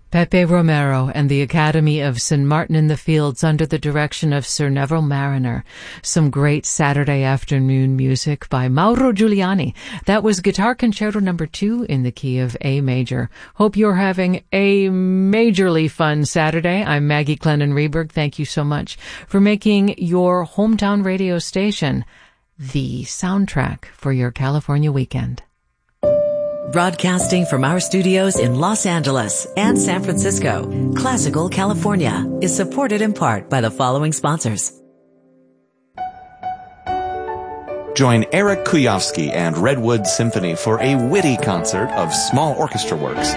Pepe Romero and the Academy of St. Martin in the Fields under the direction of Sir Neville Marriner. Some great Saturday afternoon music by Mauro Giuliani. That was Guitar Concerto No. 2 in the key of A major. Hope you're having a majorly fun Saturday. I'm Maggie Clennon-Reberg. Thank you so much for making your hometown radio station the soundtrack for your California weekend. Broadcasting from our studios in Los Angeles and San Francisco, Classical California is supported in part by the following sponsors. Join Eric Kuyovsky and Redwood Symphony for a witty concert of small orchestra works.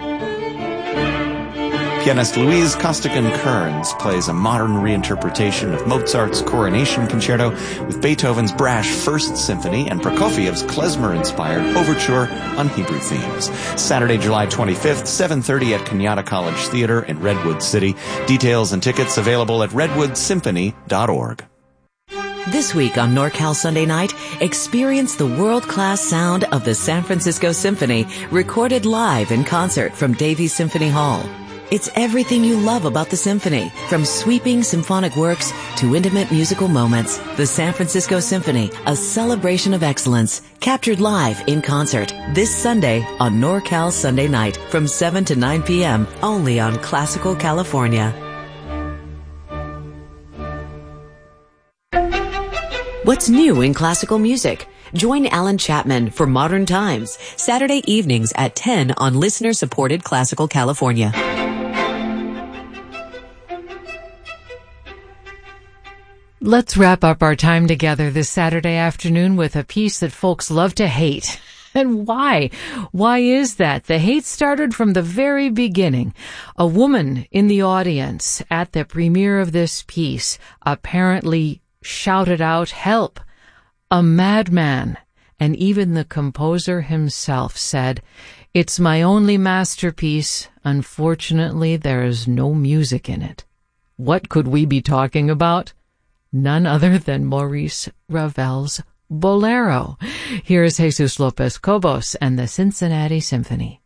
Pianist Louise Costigan-Kearns plays a modern reinterpretation of Mozart's Coronation Concerto with Beethoven's brash First Symphony and Prokofiev's klezmer-inspired overture on Hebrew themes. Saturday, July 25th, 7:30 at Kenyatta College Theater in Redwood City. Details and tickets available at redwoodsymphony.org. This week on NorCal Sunday Night, experience the world-class sound of the San Francisco Symphony, recorded live in concert from Davies Symphony Hall. It's everything you love about the symphony, from sweeping symphonic works to intimate musical moments. The San Francisco Symphony, a celebration of excellence, captured live in concert this Sunday on NorCal Sunday Night from 7 to 9 p.m. only on Classical California. What's new in classical music? Join Alan Chapman for Modern Times, Saturday evenings at 10 on listener-supported Classical California. Let's wrap up our time together this Saturday afternoon with a piece that folks love to hate. And why? Why is that? The hate started from the very beginning. A woman in the audience at the premiere of this piece apparently shouted out, "Help! A madman!" And even the composer himself said, "It's my only masterpiece. Unfortunately, there is no music in it." What could we be talking about? None other than Maurice Ravel's Bolero. Here's Jesus Lopez Cobos and the Cincinnati Symphony.